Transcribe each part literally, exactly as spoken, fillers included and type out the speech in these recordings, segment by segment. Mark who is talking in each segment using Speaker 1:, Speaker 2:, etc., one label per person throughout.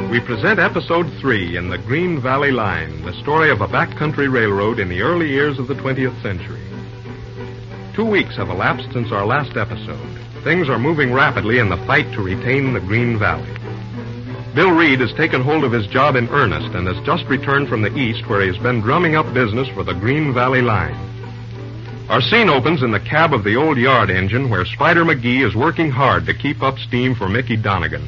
Speaker 1: we present Episode three in the Green Valley Line, the story of a backcountry railroad in the early years of the twentieth century. Two weeks have elapsed since our last episode. Things are moving rapidly in the fight to retain the Green Valley. Bill Reed has taken hold of his job in earnest and has just returned from the east where he has been drumming up business for the Green Valley Line. Our scene opens in the cab of the old yard engine where Spider McGee is working hard to keep up steam for Mickey Donegan.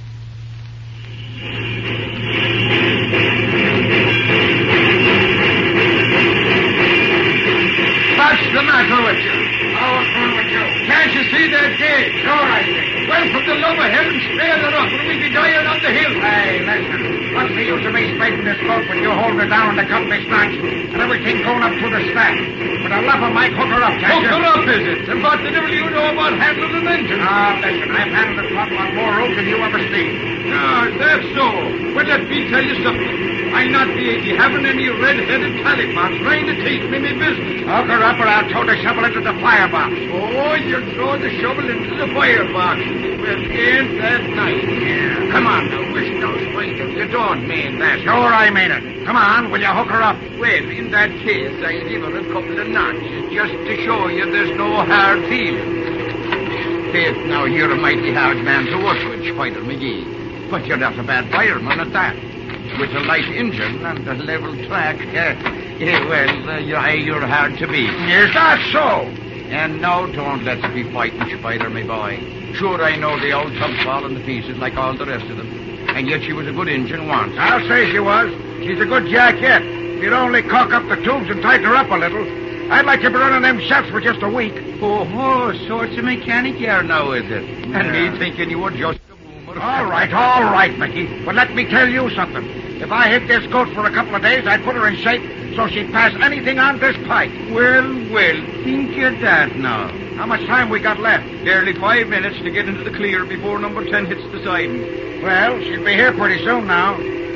Speaker 2: What's the matter with you? Oh, what's wrong with you? Can't you see that gate? Sure I see. Well, from the love of heaven, spare the rock, and we'll be dying on the hill. Hey, listen. What's the use of me straightening this boat when you hold her down in the company snatch and everything going up to the stack? With a love of Mike, hook her up, can't you? Hook her up, is it? And what the devil do you know about handling an engine? Ah, listen, I've handled the throttle on more rope than you ever seen. Ah, that's so. Well, let me tell you something. I'll not be having any red-headed tallypots trying to teach me my business. Hook her up or I'll throw the shovel into the firebox. Oh, you'll throw the shovel into the firebox. Well, ain't that nice? Yeah. Come on now, wish those waiters. You don't mean that. Sure, I mean it. Come on, will you hook her up? Well, in that case, I'll give her a couple of notches just to show you there's no hard feeling. Faith, now, you're a mighty hard man to work with, Spider McGee. But you're not a bad fireman at that. With a light engine and a level track, uh, yeah, well, uh, you're, you're hard to beat. Is that so? And now don't let's be fighting, Spider, my boy. Sure, I know the old tub's fallen to pieces like all the rest of them. And yet she was a good engine once. I'll say she was. She's a good jack yet. If you'd only caulk up the tubes and tighten her up a little, I'd like to be running them shafts for just a week. Oh, oh, so it's a mechanic here now, is it? Yeah. And me thinking you were just a boomer. All right, all right, Mickey. But let me tell you something. If I hit this goat for a couple of days, I'd put her in shape so she'd pass anything on this pike. Well, well, think of that now. How much time we got left? Barely five minutes to get into the clear before number ten hits the siding. Well, she'll be here pretty soon now.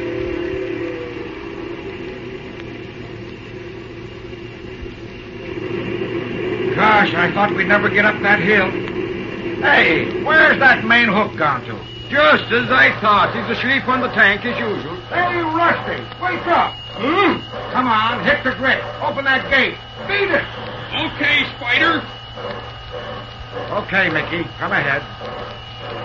Speaker 2: Gosh, I thought we'd never get up that hill. Hey, where's that main hook gone to? Just as I thought. He's asleep on the tank as usual. Hey, Rusty, wake up. Hmm? Come on, hit the grip. Open that gate. Beat it.
Speaker 3: Okay, Spider.
Speaker 2: Okay, Mickey, come ahead.